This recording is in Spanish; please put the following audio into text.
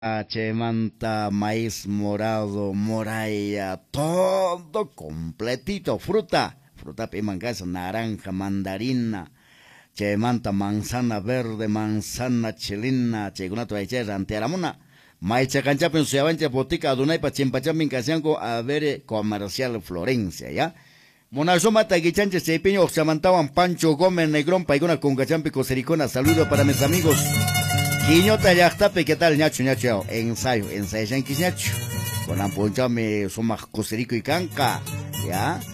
Manta, maíz morado, moraya, todo completito, fruta pimangas, naranja, mandarina, manta, manzana verde, manzana chilina, cheguna tuaiche, anteramuna, maicha cancha pensuavanche botica, dunay pachimpachamin casiango a ver comercial Florencia, ¿ya? Monazoma taguichanche sepiño, oxamantawan Pancho Gómez Negrón, paigona con cachampi cosericona, saludo para mis amigos. Quiñota Yachtape, ¿qué tal, ñacho, ñacho? Ensayo en Quisñacho. Con la ponchame, somos coserico y canca, ¿ya?